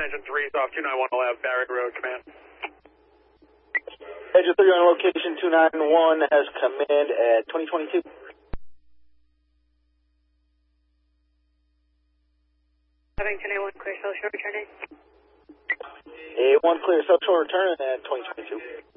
engine 3 is off 291 left, Barry Road, command. Engine 3 on location 291 has command at 2022. Covington A1 clear, social returning. A1 clear, social return at 2022.